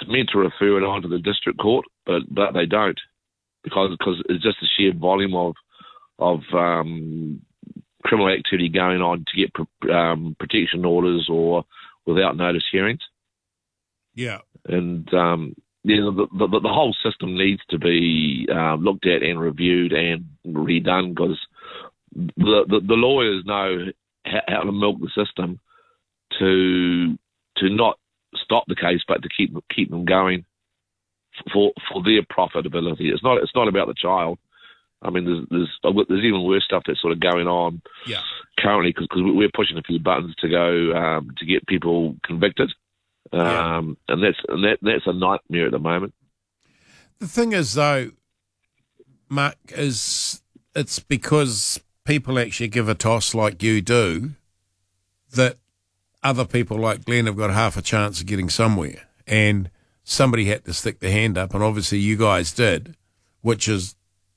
meant to refer it on to the district court, but they don't because it's just the sheer volume of criminal activity going on to get protection orders or without notice hearings. Yeah. And the whole system needs to be looked at and reviewed and redone because the lawyers know how to milk the system to not stop the case, but to keep them going for their profitability. It's not about the child. I mean, there's even worse stuff that's sort of going on currently because we're pushing a few buttons to go to get people convicted, and that's a nightmare at the moment. The thing is, though, Mark, is it's because people actually give a toss like you do that other people like Glenn have got half a chance of getting somewhere, and somebody had to stick their hand up, and obviously you guys did, which is.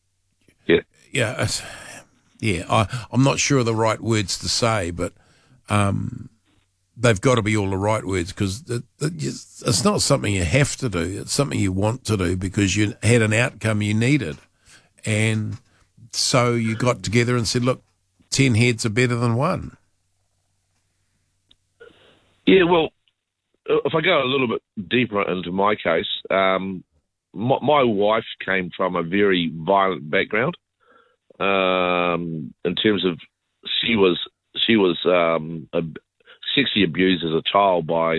I'm not sure of the right words to say, but they've got to be all the right words because it's not something you have to do. It's something you want to do because you had an outcome you needed. And so you got together and said, look, 10 heads are better than one. Yeah, well, if I go a little bit deeper into my case, my wife came from a very violent background. In terms of she was sexually abused as a child by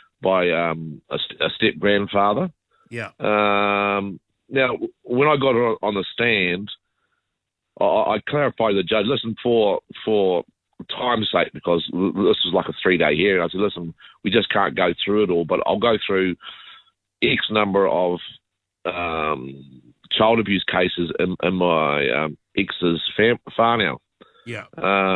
a step grandfather. Yeah. Now, when I got her on the stand, I clarified to the judge, listen, for time's sake, because this was like a 3-day hearing, I said, listen, we just can't go through it all, but I'll go through X number of child abuse cases in my ex's whānau. Yeah.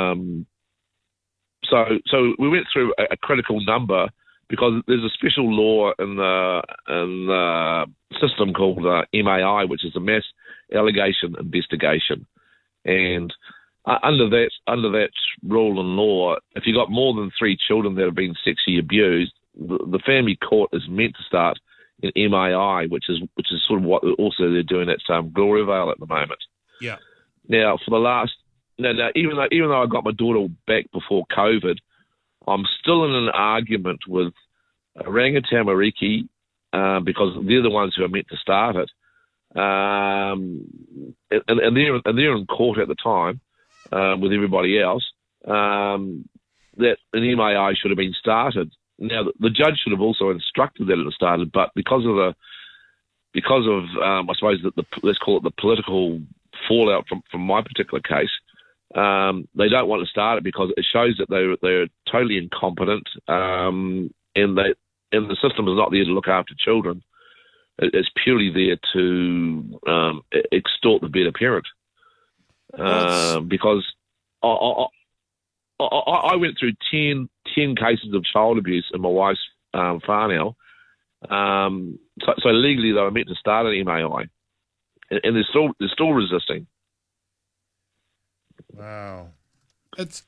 So we went through a critical number because there's a special law in the system called MAI, which is a Mass Allegation Investigation, and under that rule and law, if you've got more than 3 children that have been sexually abused, the family court is meant to start in MAI, which is sort of what also they're doing at Gloriavale at the moment. Yeah. Now, for the last even though I got my daughter back before COVID, I'm still in an argument with Ranga Tamariki because they're the ones who are meant to start it, and they're in court at the time with everybody else that an MAI should have been started. Now, the judge should have also instructed that it started, but because of I suppose let's call it the political fallout from my particular case, they don't want to start it because it shows that they're totally incompetent, and the system is not there to look after children. It's purely there to extort the better parent. Because I went through 10 cases of child abuse in my wife's whānau. So legally they were meant to start an MAI, and they're still resisting. Wow, it's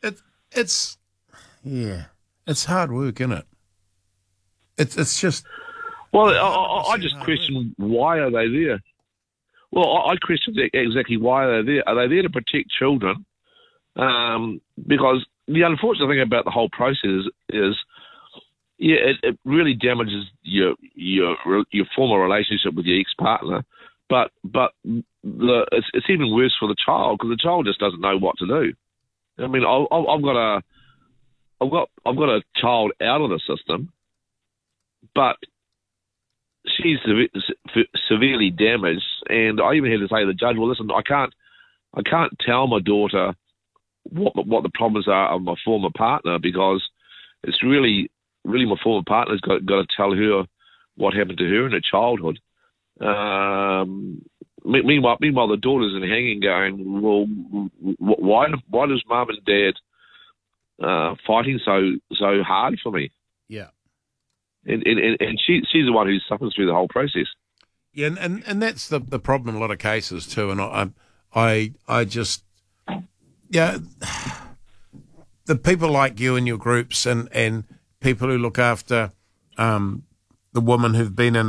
hard work, isn't it? It's just. Well, I just question why are they there. Well, I question exactly why they're there. Are they there to protect children? Because the unfortunate thing about the whole process is it really damages your former relationship with your ex-partner. But it's even worse for the child because the child just doesn't know what to do. I mean, I've got a child out of the system, but she's severely damaged, and I even had to say to the judge, "Well, listen, I can't tell my daughter what the problems are of my former partner because it's really my former partner's got to tell her what happened to her in her childhood." Meanwhile, the daughter's in hanging, going, "Well, why does mum and dad fighting so hard for me?" Yeah. And she's the one who suffers through the whole process. Yeah, and that's the problem in a lot of cases too. And I just the people like you and your groups and people who look after the women who've been in